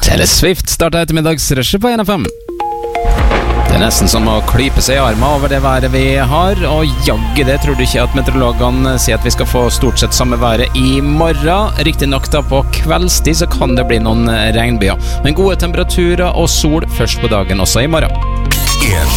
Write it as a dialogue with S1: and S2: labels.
S1: Taylor Swift startet ettermiddagsrushet på NFM. Det nesten som å klype seg i armen over det været vi har, og jagge det tror du ikke at meteorologene sier at vi skal få stort sett samme været i morgen. Riktig nok da på kveldstid så kan det bli noen regnbyer, men gode temperaturer og sol først på dagen også i morgen.